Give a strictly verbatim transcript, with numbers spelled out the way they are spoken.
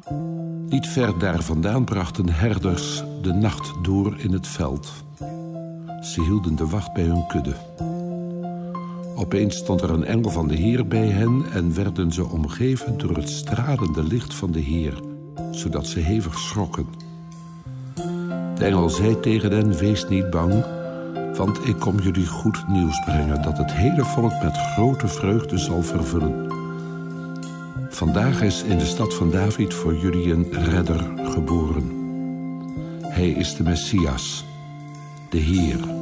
Niet ver daar vandaan brachten herders de nacht door in het veld. Ze hielden de wacht bij hun kudde. Opeens stond er een engel van de Heer bij hen en werden ze omgeven door het stralende licht van de Heer, zodat ze hevig schrokken. De engel zei tegen hen: wees niet bang, want ik kom jullie goed nieuws brengen dat het hele volk met grote vreugde zal vervullen. Vandaag is in de stad van David voor jullie een redder geboren. Hij is de Messias, de Heer.